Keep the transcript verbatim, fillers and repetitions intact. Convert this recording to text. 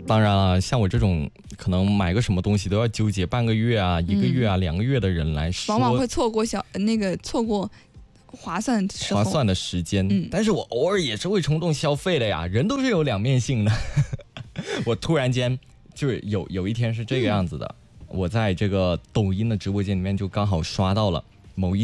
当然了，像我这种可能买个什么东西都要纠结半个月啊、一个月啊、两个月的人来说， 往往会错过小那个错过划算的时候划算的时间。 嗯， 但是我偶尔也是会冲动消费的呀，人都是有两面性的。我突然间就是有有一天是这个样子的，我在这个抖音的直播间里面就刚好刷到了某一